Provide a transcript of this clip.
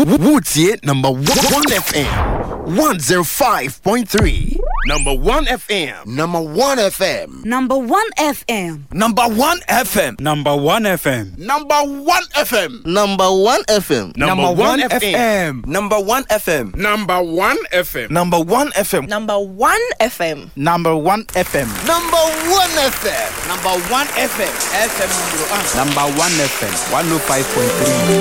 Woodsie number 1 FM 105.3. Number 1 FM. Number 1 FM. Number 1 FM. Number 1 FM. Number 1 FM. Number 1 FM. Number 1 FM. Number 1 FM. Number 1 FM. Number 1 FM. Number 1 FM. Number 1 FM. Number 1 FM. Number 1 FM. Number 1 FM. Number 1 FM. 105.3.